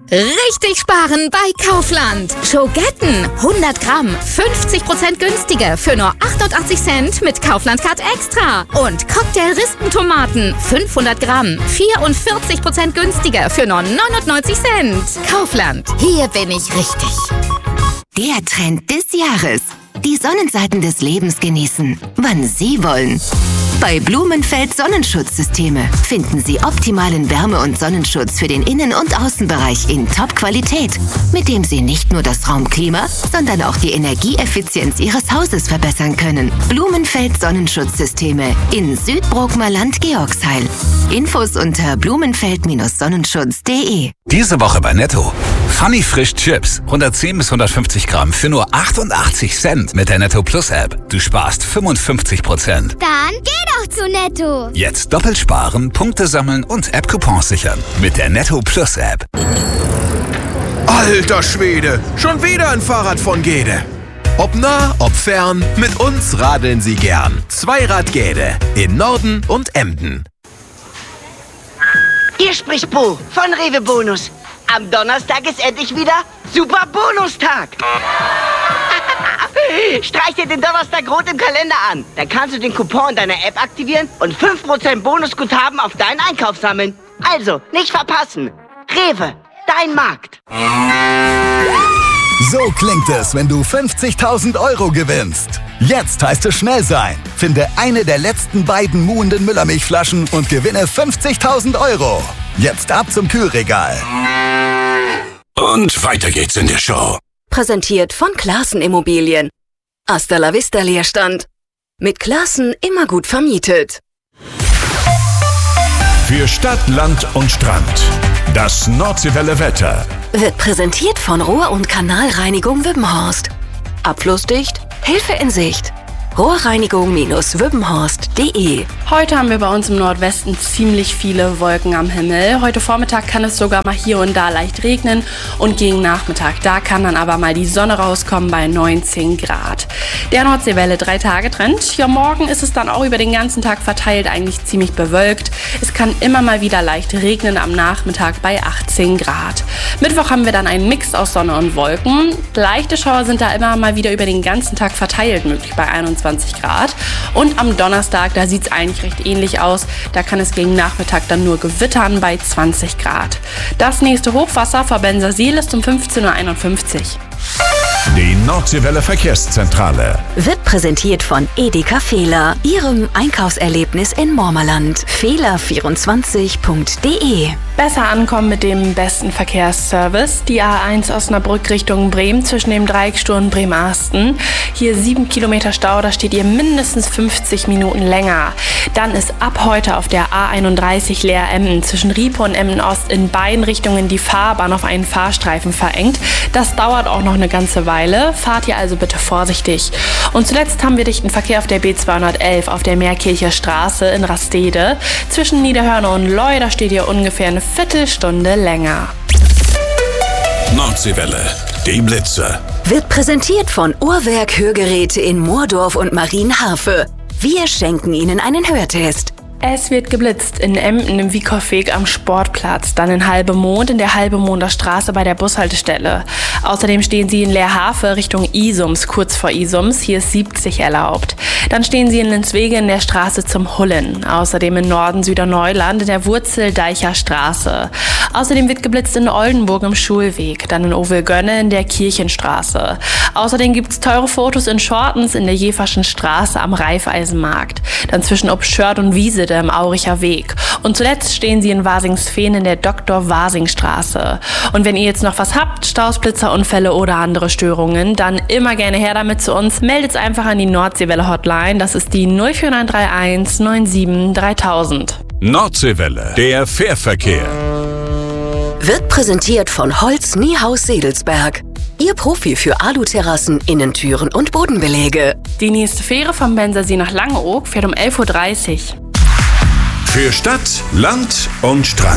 Richtig sparen bei Kaufland. Schogetten 100 Gramm, 50% günstiger für nur 88 Cent mit Kaufland Card Extra. Und Cocktail-Rispentomaten 500 Gramm, 44% günstiger für nur 99 Cent. Kaufland, hier bin ich richtig. Der Trend des Jahres. Die Sonnenseiten des Lebens genießen, wann Sie wollen. Bei Blumenfeld Sonnenschutzsysteme finden Sie optimalen Wärme- und Sonnenschutz für den Innen- und Außenbereich in Top-Qualität, mit dem Sie nicht nur das Raumklima, sondern auch die Energieeffizienz Ihres Hauses verbessern können. Blumenfeld Sonnenschutzsysteme in Südbrookmerland, Georgsheil. Infos unter blumenfeld-sonnenschutz.de. Diese Woche bei Netto. Funny Frisch Chips, 110 bis 150 Gramm für nur 88 Cent mit der Netto Plus App. Du sparst 55%. Dann geh doch zu Netto. Jetzt doppelt sparen, Punkte sammeln und App-Coupons sichern mit der Netto Plus App. Alter Schwede, schon wieder ein Fahrrad von Gede. Ob nah, ob fern, mit uns radeln Sie gern. Zweirad Gede in Norden und Emden. Hier spricht Bo von Rewe Bonus. Am Donnerstag ist endlich wieder Super Bonustag. Streich dir den Donnerstag rot im Kalender an. Dann kannst du den Coupon deiner App aktivieren und 5% Bonusguthaben auf deinen Einkauf sammeln. Also, nicht verpassen. Rewe, dein Markt. So klingt es, wenn du 50.000 € gewinnst. Jetzt heißt es schnell sein. Finde eine der letzten beiden muhenden Müllermilchflaschen und gewinne 50.000 €. Jetzt ab zum Kühlregal. Und weiter geht's in der Show. Präsentiert von Classen Immobilien. Hasta la vista Leerstand. Mit Classen immer gut vermietet. Für Stadt, Land und Strand. Das Nordseewelle Wetter. Wird präsentiert von Rohr- und Kanalreinigung Wübbenhorst. Abflussdicht, Hilfe in Sicht. Rohrreinigung-wübbenhorst.de. Heute haben wir bei uns im Nordwesten ziemlich viele Wolken am Himmel. Heute Vormittag kann es sogar mal hier und da leicht regnen und gegen Nachmittag, da kann dann aber mal die Sonne rauskommen bei 19 Grad. Der Nordseewelle 3-Tage-Trend. Ja, morgen ist es dann auch über den ganzen Tag verteilt eigentlich ziemlich bewölkt. Es kann immer mal wieder leicht regnen am Nachmittag bei 18 Grad. Mittwoch haben wir dann einen Mix aus Sonne und Wolken. Leichte Schauer sind da immer mal wieder über den ganzen Tag verteilt möglich bei 21 Grad. Und am Donnerstag, da sieht es eigentlich recht ähnlich aus. Da kann es gegen Nachmittag dann nur gewittern bei 20 Grad. Das nächste Hochwasser vor Bensersiel ist um 15:51 Uhr. Die Nordseewelle Verkehrszentrale. Wird präsentiert von Edeka Fehler, Ihrem Einkaufserlebnis in Mormerland. Fehler24.de. Besser ankommen mit dem besten Verkehrsservice. Die A1 Osnabrück Richtung Bremen zwischen dem Dreiecksturm Bremerhaven. Hier 7 Kilometer Stau, da steht ihr mindestens 50 Minuten länger. Dann ist ab heute auf der A31 Leer-Emden zwischen Riepe und Emden-Ost in beiden Richtungen die Fahrbahn auf einen Fahrstreifen verengt. Das dauert auch noch eine ganze Weile. Fahrt ihr also bitte vorsichtig. Und zuletzt haben wir dichten Verkehr auf der B211 auf der Meerkircher Straße in Rastede. Zwischen Niederhörne und Leu, da steht ihr ungefähr eine Viertelstunde länger. Nordseewelle, die Blitze. Wird präsentiert von Uhrwerk Hörgeräte in Moordorf und Marienhafe. Wir schenken Ihnen einen Hörtest. Es wird geblitzt in Emden im Wiekow-Weg am Sportplatz, dann in Halbemond in der Halbemonder Straße bei der Bushaltestelle. Außerdem stehen Sie in Leerhafe Richtung Isums, kurz vor Isums, hier ist 70 erlaubt. Dann stehen Sie in Linswege in der Straße zum Hullen. Außerdem in Norden Süderneuland in der Wurzeldeicher Straße. Außerdem wird geblitzt in Oldenburg im Schulweg, dann in Ovelgönne in der Kirchenstraße. Außerdem gibt es teure Fotos in Schortens in der Jeverschen Straße am Raiffeisenmarkt. Dann zwischen Obstschört und Wiesede im Auricher Weg. Und zuletzt stehen Sie in Wasingsfehn in der Dr.-Wasing-Straße. Und wenn ihr jetzt noch was habt, Staus, Blitzer, Unfälle oder andere Störungen, dann immer gerne her damit zu uns. Meldet einfach an die Nordseewelle-Hotline. Das ist die 04931 97 3000. Nordseewelle, der Fährverkehr. Wird präsentiert von Holz Niehaus Sedelsberg. Ihr Profi für Aluterrassen, Innentüren und Bodenbeläge. Die nächste Fähre vom Bensersiel nach Langeoog fährt um 11:30 Uhr. Für Stadt, Land und Strand.